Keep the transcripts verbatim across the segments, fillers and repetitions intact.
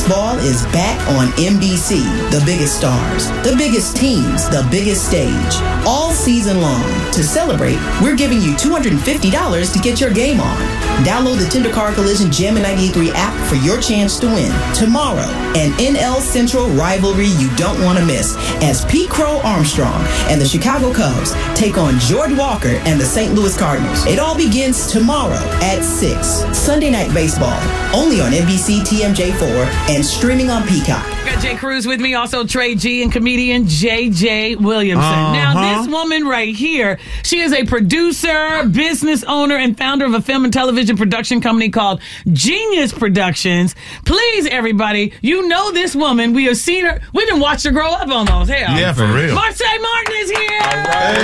Baseball is back on N B C. The biggest stars, the biggest teams, the biggest stage. All season long. To celebrate, we're giving you two hundred fifty dollars to get your game on. Download the Tender Car Collision Gem ninety-eight point three app for your chance to win. Tomorrow, an N L Central rivalry you don't want to miss as Pete Crow Armstrong and the Chicago Cubs take on George Walker and the Saint Louis Cardinals. It all begins tomorrow at six. Sunday Night Baseball, only on N B C T M J four and streaming on Peacock. Got Jay Cruz with me, also Trey G and comedian J J Williamson. Uh-huh. Now, this woman right here, she is a producer, business owner, and founder of a film and television production company called Genius Productions. Please, everybody, you know this woman. We have seen her. We done watched her grow up almost. Hell. Yeah, for real. Marsai Martin is here. All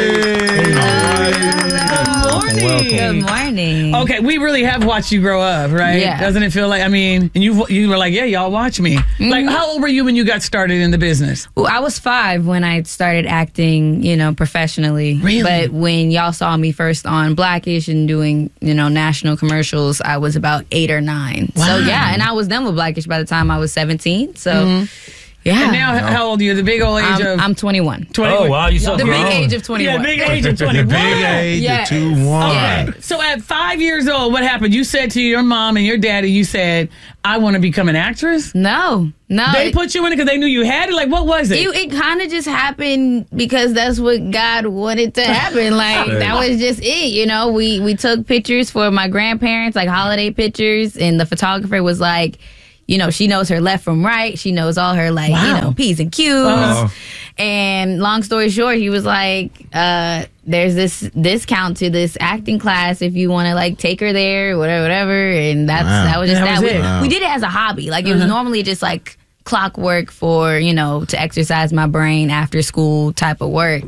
right. Good morning. Welcome. Good morning. Okay, we really have watched you grow up, right? Yeah. Doesn't it feel like, I mean, and you you were like, yeah, y'all watch me. Mm-hmm. Like, how old were you when you got started in the business? Well, I was five when I started acting, you know, professionally. Really? But when y'all saw me first on Blackish and doing, you know, national commercials, I was about eight or nine. Wow. So, yeah, and I was done with Blackish by the time I was seventeen. So, Mm-hmm. yeah. And now, how old are you? The big old age I'm, of I'm twenty-one. twenty-one. Oh, wow, you so The big grown. age of twenty-one. Yeah, big age of twenty-one. Big age Yeah. of two one. Okay, so at five years old, what happened? You said to your mom and your daddy, you said, I want to become an actress? No, no. They it- put you in it because they knew you had it? Like, what was it? It, it kind of just happened because that's what God wanted to happen. Like that was just it, you know. We we took pictures for my grandparents, like holiday pictures, and the photographer was like, you know, she knows her left from right. She knows all her like, Wow. you know, P's and Q's. Uh-huh. And long story short, he was like, uh, "There's this discount to this acting class if you want to like take her there, whatever, whatever." And that's Wow. that was just That that. was we, it. Wow. we did it as a hobby. Like it was normally just like clockwork for, you know, to exercise my brain after school type of work.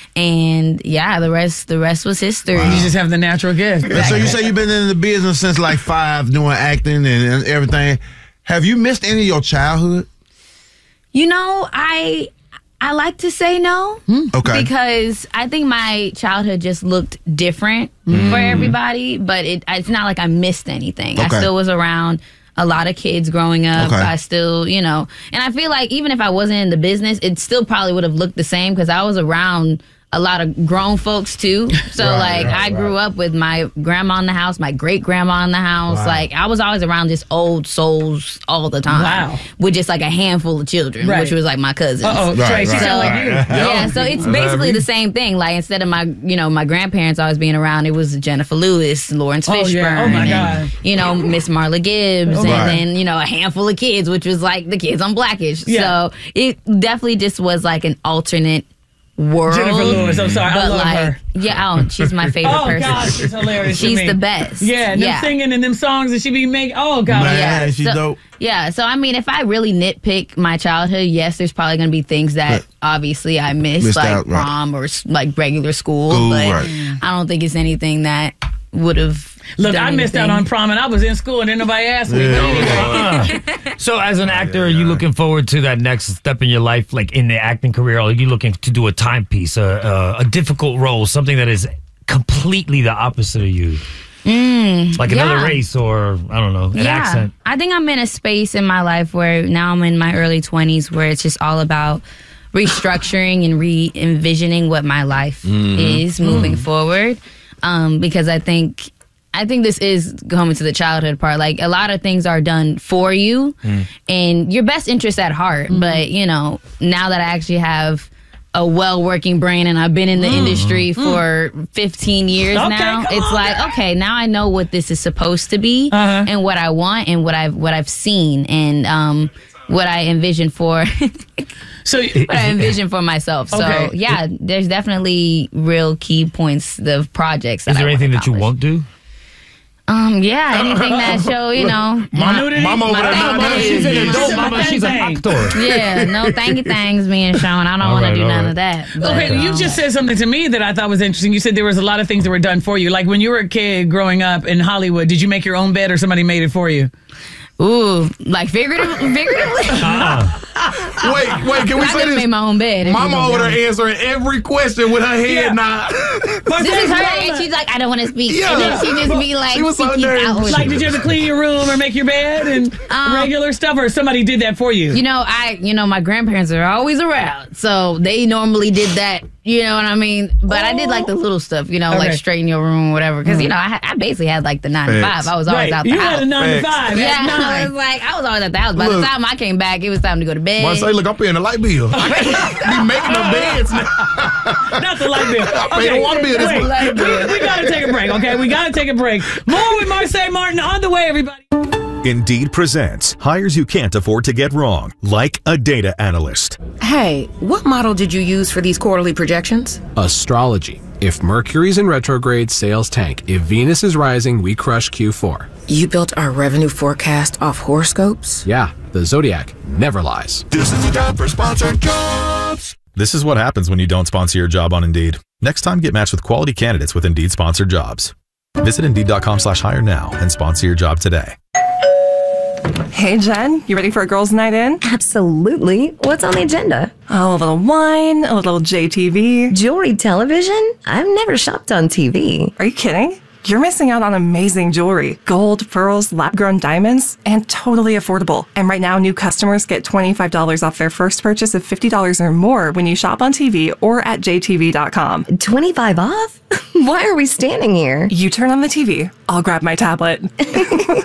And yeah, the rest the rest was history. You just have the natural gift. And so you say you've been in the business since like five, doing acting and, and everything. Have you missed any of your childhood? You know, I I like to say no. Okay. Because I think my childhood just looked different for everybody, but it it's not like I missed anything. I Okay. still was around a lot of kids growing up. Okay. I still, you know, and I feel like even if I wasn't in the business, it still probably would have looked the same because I was around a lot of grown folks too. So Right, like right, I grew up with my grandma in the house, my great grandma in the house. Wow. Like I was always around just old souls all the time. Wow. With just like a handful of children, Right. which was like my cousins. Uh-oh, Right, Trey, she right, sound like right. you. Yeah, so it's basically the same thing. Like instead of my, you know, my grandparents always being around, it was Jennifer Lewis, Lawrence Oh, Fishburne, yeah. Oh, my and, God. you know, Miss Marla Gibbs, and Right. then you know a handful of kids, which was like the kids on Blackish. Yeah. So it definitely just was like an alternate world. Jennifer Lewis, I'm sorry, I but love like, her. Yeah, oh, she's my favorite Oh, person. God, she's hilarious to She's me. the best. Yeah, and them Yeah. singing and them songs that she be making. Oh, God. Man, Yeah, she's so, dope. Yeah, so I mean, if I really nitpick my childhood, yes, there's probably going to be things that But- obviously I missed, Missed like out, right. prom or s- like regular school, School, but right. I don't think it's anything that would have. Look, done I missed out anything. on prom and I was in school and then nobody asked me. But anyway. So, as an actor, are you looking forward to that next step in your life, like in the acting career? Or are you looking to do a timepiece, a, a, a difficult role, something that is completely the opposite of you? Mm, like another yeah. race or, I don't know, an yeah, accent? I think I'm in a space in my life where now I'm in my early twenties where it's just all about restructuring and re-envisioning what my life is moving forward. Um, because I think I think this is coming to the childhood part. Like a lot of things are done for you and your best interest at heart. But, you know, now that I actually have a well-working brain and I've been in the industry for fifteen years Okay, now, come it's on, like, girl. okay, now I know what this is supposed to be Uh-huh. and what I want and what I've what I've seen and um, what I envision for So, what I envision for myself. So Okay. yeah, there's definitely real key points, the projects that Is there I anything wanna that you accomplish. won't do? Um, yeah, anything that show, you know. Mama, nudity? mama over My there thing not is- She's an nudity. adult mama. She's an Thing. actor. Yeah, no thank you things being shown. I don't All want right, to do all none right. of that. But, okay, you um, just said something to me that I thought was interesting. You said there was a lot of things that were done for you. Like when you were a kid growing up in Hollywood, did you make your own bed or somebody made it for you? Ooh, like figurative, figuratively? Uh-uh. Wait, wait, can we I say could have this? made my own bed. if Mama you over gonna be there answering every question with her head Yeah. nod. But This is her, mama- and she's like, I don't want to speak. Yeah. And then she just be like, She was so keeps nervous. out with Like, it. did you have to clean your room or make your bed and Um, regular stuff, or somebody did that for you? You know, I, you know, my grandparents are always around, so they normally did that. You know what I mean? But I did like the little stuff, you know, Okay. like straighten your room or whatever. Because you know, I, I basically had like the nine to Facts. five. I was always right. out the You house. had a nine to Facts. five. yeah, at I nine. was like, I was always at the house. By Look. the time I came back, it was time to go to bed. I say, look, I'm paying the light bill. I be making the beds now. Not the light bill. I paid the water bill this wait, month. we, we gotta take a break, okay? We gotta take a break. More with Marseille Martin on the way, everybody. Indeed presents hires you can't afford to get wrong, like a data analyst. Hey, what model did you use for these quarterly projections? Astrology. If Mercury's in retrograde, sales tank. If Venus is rising, we crush Q four. You built our revenue forecast off horoscopes? Yeah, the Zodiac never lies. This is the time for sponsored jobs. This is what happens when you don't sponsor your job on Indeed. Next time, get matched with quality candidates with Indeed sponsored jobs. Visit Indeed.com slash hire now and sponsor your job today. Hey, Jen, you ready for a girls' night in? Absolutely. What's on the agenda? Oh, a little wine, a little J T V. Jewelry television? I've never shopped on T V. Are you kidding? You're missing out on amazing jewelry. Gold, pearls, lab-grown diamonds, and totally affordable. And right now, new customers get twenty-five dollars off their first purchase of fifty dollars or more when you shop on T V or at J T V dot com. twenty-five off? Why are we standing here? You turn on the T V, I'll grab my tablet.